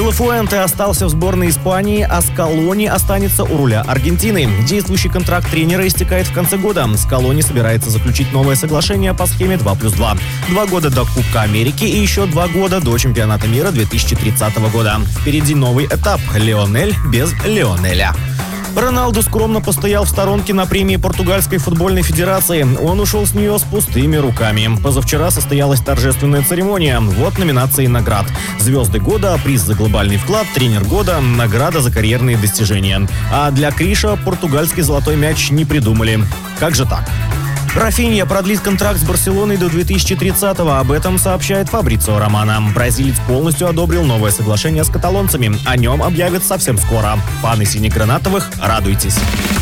Де Ла Фуэнте остался в сборной Испании, а Скалони останется у руля Аргентины. Действующий контракт тренера истекает в конце года. Скалони собирается заключить новое соглашение по схеме 2+2. 2 года до Кубка Америки и еще 2 года до Чемпионата мира 2030 года. Впереди новый этап – Лионель без Лионеля. Роналду скромно постоял в сторонке на премии Португальской футбольной федерации. Он ушел с нее с пустыми руками. Позавчера состоялась торжественная церемония. Вот номинации наград. Звезды года, приз за глобальный вклад, тренер года, награда за карьерные достижения. А для Криша португальский золотой мяч не придумали. Как же так? Рафинья продлит контракт с Барселоной до 2030-го. Об этом сообщает Фабрицио Романо. Бразилец полностью одобрил новое соглашение с каталонцами. О нем объявят совсем скоро. Фаны синегранатовых, радуйтесь.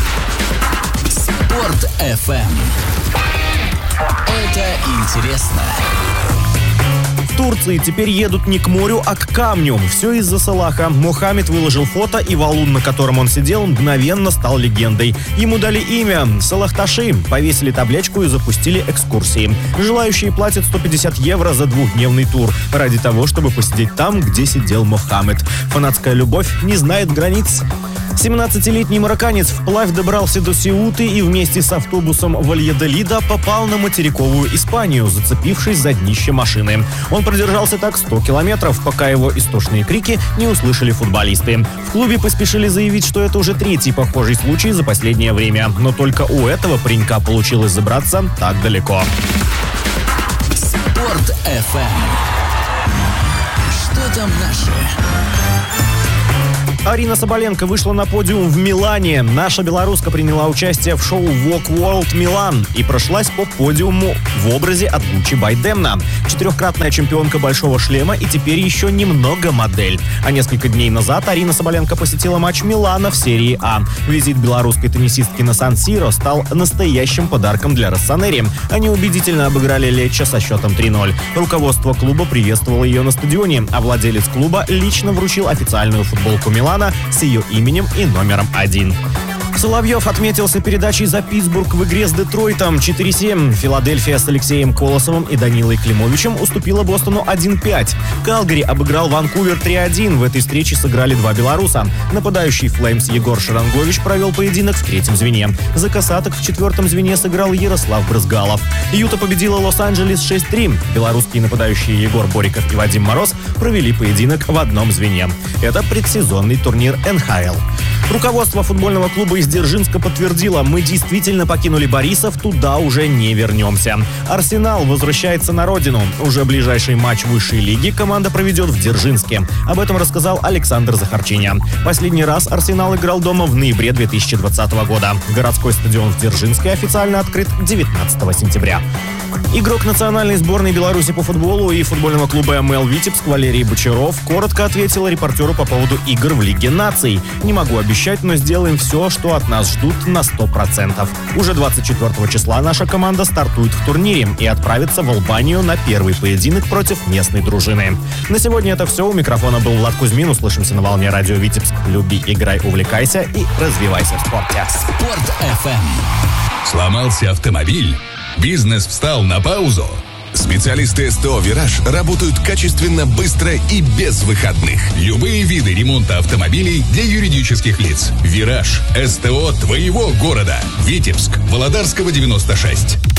Спорт FM. Это интересно. В Турции теперь едут не к морю, а к камню. Все из-за Салаха. Мохаммед выложил фото, и валун, на котором он сидел, мгновенно стал легендой. Ему дали имя Салахташи, повесили табличку и запустили экскурсии. Желающие платят 150 евро за двухдневный тур ради того, чтобы посидеть там, где сидел Мохаммед. Фанатская любовь не знает границ. 17-летний марокканец вплавь добрался до Сеуты и вместе с автобусом Вальядолида попал на материковую Испанию, зацепившись за днище машины. Он продержался так 100 километров, пока его истошные крики не услышали футболисты. В клубе поспешили заявить, что это уже третий похожий случай за последнее время. Но только у этого паренька получилось забраться так далеко. Спорт FM. Что там наши? Арина Соболенко вышла на подиум в Милане. Наша белоруска приняла участие в шоу Walk World Милан и прошлась по подиуму в образе от Гуччи Байдемна. 4-кратная чемпионка большого шлема и теперь еще немного модель. А несколько дней назад Арина Соболенко посетила матч Милана в серии А. Визит белорусской теннисистки на Сан-Сиро стал настоящим подарком для Россонери. Они убедительно обыграли Леччо со счетом 3-0. Руководство клуба приветствовало ее на стадионе, а владелец клуба лично вручил официальную футболку Милана с ее именем и номером 1. Соловьев отметился передачей за Питтсбург в игре с Детройтом 4-7. Филадельфия с Алексеем Колосовым и Данилой Климовичем уступила Бостону 1-5. Калгари обыграл Ванкувер 3-1. В этой встрече сыграли 2 белоруса. Нападающий Флеймс Егор Шарангович провел поединок в 3-м звене. За касаток в 4-м звене сыграл Ярослав Брызгалов. Юта победила Лос-Анджелес 6-3. Белорусские нападающие Егор Бориков и Вадим Мороз провели поединок в 1-м звене. Это предсезонный турнир НХЛ. Руководство футбольного клуба из Дзержинска подтвердило: мы действительно покинули Борисов, туда уже не вернемся. Арсенал возвращается на родину. Уже ближайший матч высшей лиги команда проведет в Дзержинске. Об этом рассказал Александр Захарчинян. Последний раз Арсенал играл дома в ноябре 2020 года. Городской стадион в Дзержинске официально открыт 19 сентября. Игрок национальной сборной Беларуси по футболу и футбольного клуба МЛ «Витебск» Валерий Бочаров коротко ответил репортеру по поводу игр в Лиге наций. «Не могу обещать, но сделаем все, что от нас ждут, на 100%. Уже 24 числа наша команда стартует в турнире и отправится в Албанию на первый поединок против местной дружины». На сегодня это все. У микрофона был Влад Кузьмин. Услышимся на волне радио «Витебск». Люби, играй, увлекайся и развивайся в спорте. Спорт FM. Сломался автомобиль? Бизнес встал на паузу? Специалисты СТО «Вираж» работают качественно, быстро и без выходных. Любые виды ремонта автомобилей для юридических лиц. «Вираж» – СТО твоего города. Витебск, Володарского, 96.